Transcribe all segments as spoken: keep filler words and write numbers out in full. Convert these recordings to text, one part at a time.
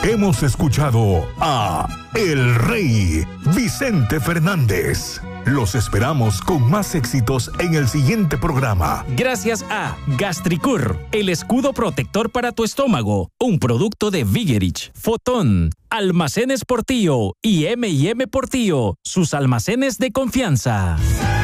Hemos escuchado a El Rey, Vicente Fernández. Los esperamos con más éxitos en el siguiente programa. Gracias a Gastricur, el escudo protector para tu estómago, un producto de Vigerich, Fotón, Almacenes Portillo y eme y eme Portillo, sus almacenes de confianza.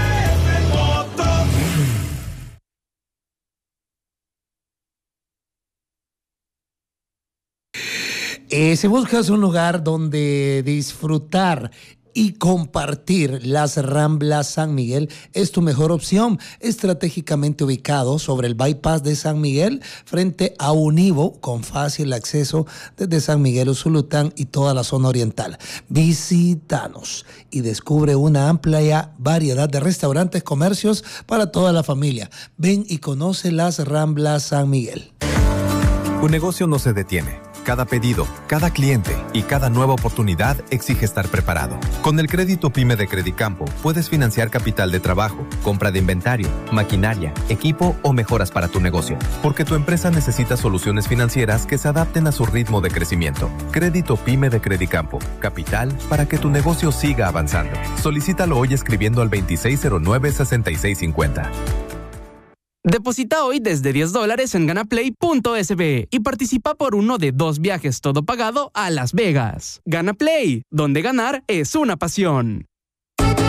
Eh, si buscas un lugar donde disfrutar y compartir, las Ramblas San Miguel es tu mejor opción. Estratégicamente ubicado sobre el bypass de San Miguel, frente a Univo, con fácil acceso desde San Miguel Usulután y toda la zona oriental. Visítanos y descubre una amplia variedad de restaurantes, comercios para toda la familia. Ven y conoce las Ramblas San Miguel. Un negocio no se detiene. Cada pedido, cada cliente y cada nueva oportunidad exige estar preparado. Con el crédito PYME de Credicampo puedes financiar capital de trabajo, compra de inventario, maquinaria, equipo o mejoras para tu negocio. Porque tu empresa necesita soluciones financieras que se adapten a su ritmo de crecimiento. Crédito PYME de Credicampo. Capital para que tu negocio siga avanzando. Solicítalo hoy escribiendo al veintiséis cero nueve, sesenta y seis cincuenta. Deposita hoy desde diez dólares en ganaplay punto es be y participa por uno de dos viajes todo pagado a Las Vegas. Ganaplay, donde ganar es una pasión.